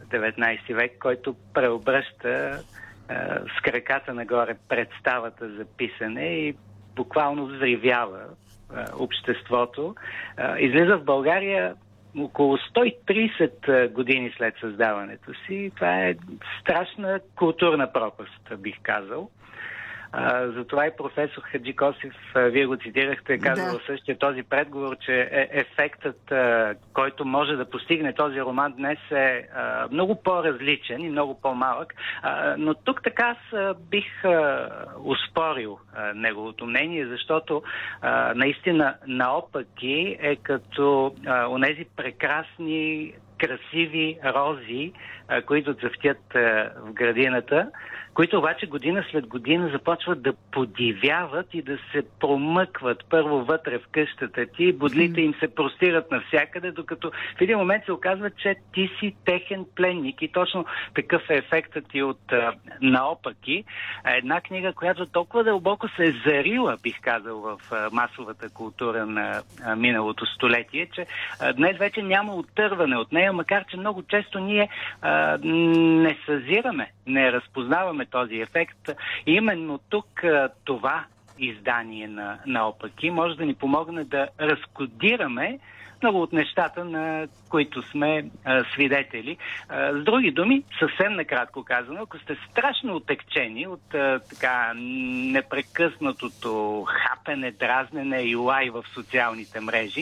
19 век, който преобръща с краката нагоре представата за писане и буквално взривява обществото. Излиза в България около 130 години след създаването си. Това е страшна културна пропаст, бих казал. Затова и професор Хаджикосев, вие го цитирахте, казал същия този предговор, че ефектът, който може да постигне този роман днес е много по-различен и много по-малък. Но тук така аз бих успорил неговото мнение, защото наистина наопаки е като онези прекрасни, красиви рози, които цъфтят в градината, които обаче година след година започват да подивяват и да се промъкват първо вътре в къщата ти, бодлите им се простират навсякъде, докато в един момент се оказва, че ти си техен пленник. И точно такъв е ефектът и от наопаки. Една книга, която толкова дълбоко се е зарила, бих казал, в масовата култура на миналото столетие, че днес вече няма оттърване от нея, макар че много често ние не съзираме, не разпознаваме този ефект. И именно тук това издание на наопаки може да ни помогне да разкодираме много от нещата, на които сме свидетели. С други думи, съвсем накратко казано, ако сте страшно отекчени от така непрекъснатото хапене, дразнене и лай в социалните мрежи,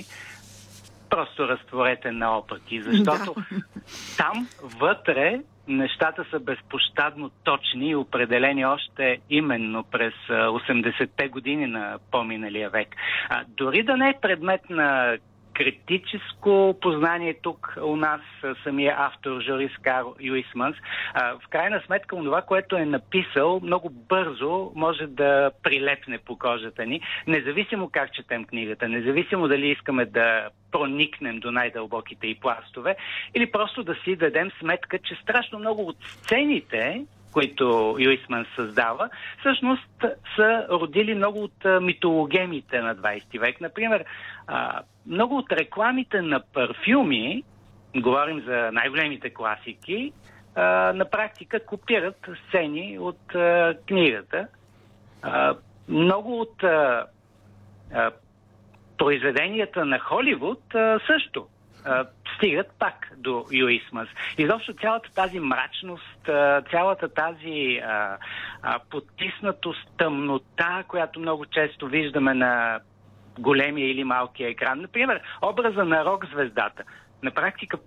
просто разтворете наопаки, защото там вътре нещата са безпощадно точни и определени още именно през 80-те години на по-миналия век. Дори да не е предмет на критическо познание тук у нас, самия автор, журист Карл Юисманс, в крайна сметка това, което е написал, много бързо може да прилепне по кожата ни, независимо как четем книгата, независимо дали искаме да проникнем до най-дълбоките и пластове, или просто да си дадем сметка, че страшно много от сцените, които Юисман създава, всъщност са родили много от митологемите на 20 век. Например, много от рекламите на парфюми, говорим за най-големите класики, на практика копират сцени от книгата. Много от произведенията на Холивуд също стигат пак до Юисманс. Изобщо цялата тази мрачност, цялата тази потиснатост, тъмнота, която много често виждаме на големия или малкия екран. Например, образа на рок-звездата. На практика